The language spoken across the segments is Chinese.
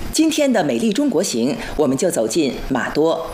今天的美丽中国行，我们就走进玛多。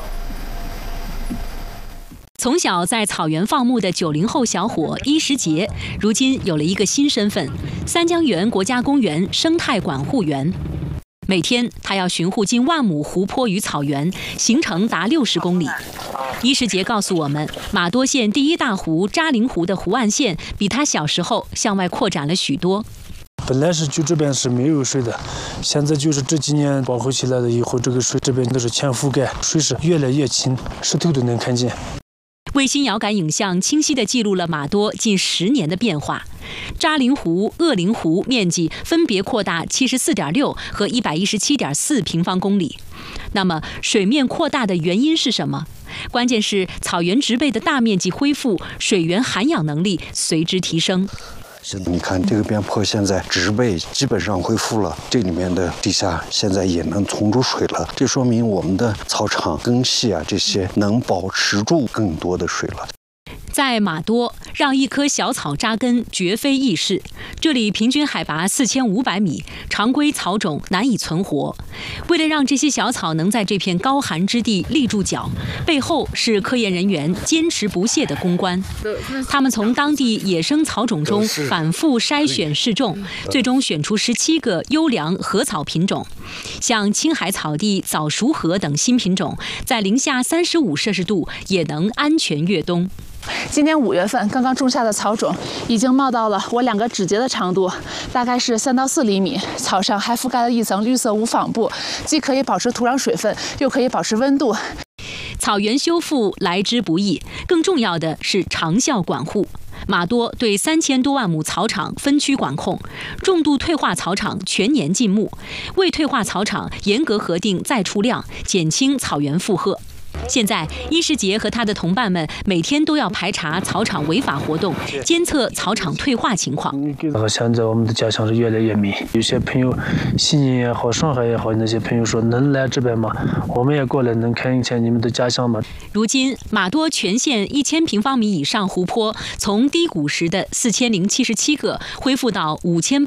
从小在草原放牧的90后小伙伊时杰，如今有了一个新身份——三江源国家公园生态管护员。每天，他要巡护近1万亩湖泊与草原，行程达60公里。伊时杰告诉我们，玛多县第一大湖扎陵湖的湖岸线比他小时候向外扩展了许多。 本来是就这边是没有水的，现在就是这几年保护起来了以后，这个水这边都是全覆盖，水是越来越清，石头都能看见。 卫星遥感影像清晰地记录了玛多近10年的变化。扎陵湖、鄂陵湖面积分别扩大74.6和117.4平方公里。那么，水面扩大的原因是什么？关键是草原植被的大面积恢复，水源涵养能力随之提升。 你看这个边坡，现在植被基本上恢复了，这里面的地下现在也能存住水了，这说明我们的草场、根系啊这些能保持住更多的水了。 在玛多，让一棵小草扎根绝非易事。这里平均海拔4500米，常规草种难以存活。为了让这些小草能在这片高寒之地立住脚，背后是科研人员坚持不懈的攻关。他们从当地野生草种中反复筛选试种，最终选出17个优良禾草品种。像青海草地早熟禾等新品种，在零下35摄氏度也能安全越冬。 今年5月份刚刚种下的草种已经冒到了我2个指节的长度，大概是3到4厘米。草上还覆盖了一层绿色无纺布，既可以保持土壤水分，又可以保持温度。 草原修复来之不易，更重要的是长效管护。玛多对3000多万亩草场分区管控，重度退化草场全年禁牧，未退化草场严格核定再出量，减轻草原负荷。现在，伊时杰和他的同伴们每天都要排查草场违法活动，监测草场退化情况。 现在我们的家乡是越来越美，有些朋友，西宁也好，上海也好，那些朋友说能来这边吗？我们也过来能看一看你们的家乡吗？ 如今，玛多全县1000平方米以上湖泊从低谷时的4077个恢复到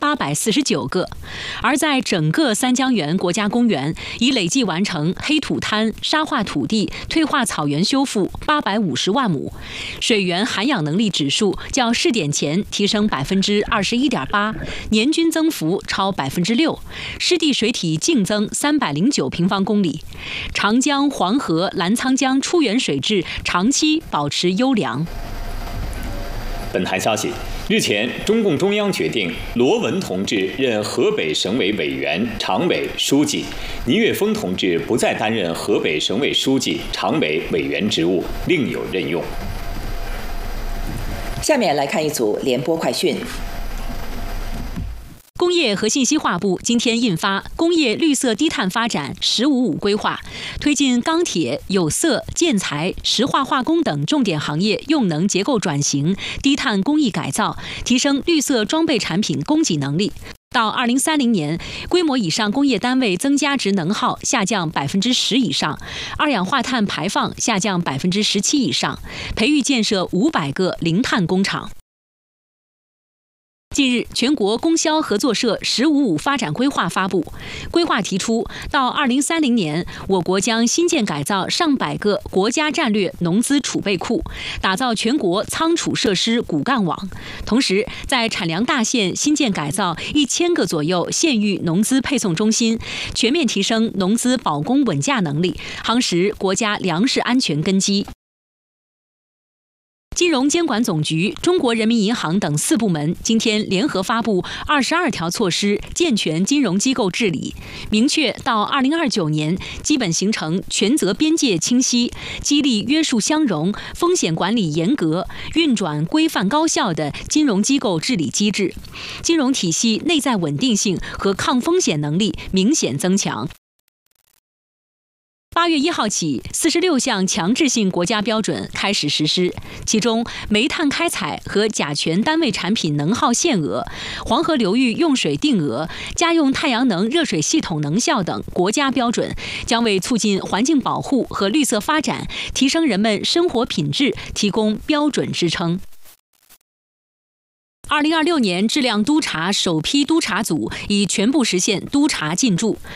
5849个，而在整个三江源国家公园，已累计完成黑土滩、沙化土地、退化草原修复850万亩，水源涵养能力指数较试点前提升21.8%，年均增幅超6%，湿地水体净增309平方公里，长江、黄河、澜沧江出源水质长期保持优良。 本台消息，日前，中共中央决定罗文同志任河北省委委员、常委、书记，倪岳峰同志不再担任河北省委书记、常委、委员职务，另有任用。 下面来看一组联播快讯。 工业和信息化部今天印发《工业绿色低碳发展“15+5”规划》，推进钢铁、有色、建材、石化化工等重点行业用能结构转型、低碳工艺改造，提升绿色装备产品供给能力。到2030年，规模以上工业单位增加值能耗下降10%以上，二氧化碳排放下降17%以上，培育建设500个零碳工厂。近日，全国供销合作社“15+5”发展规划发布。规划提出，到2030年，我国将新建改造上百个国家战略农资储备库，打造全国仓储设施骨干网。同时，在产粮大县新建改造1000个左右县域农资配送中心，全面提升农资保供稳价能力，夯实国家粮食安全根基。金融监管总局、中国人民银行等4部门今天联合发布22条措施，健全金融机构治理，明确到2029年基本形成权责边界清晰、激励约束相容、风险管理严格、运转规范高效的金融机构治理机制，金融体系内在稳定性和抗风险能力明显增强。8月1号起，46项强制性国家标准开始实施，其中煤炭开采和甲醛单位产品能耗限额、黄河流域用水定额、家用太阳能热水系统能效等国家标准，将为促进环境保护和绿色发展、提升人们生活品质提供标准支撑。2026年质量督查首批督查组已全部实现督查进驻，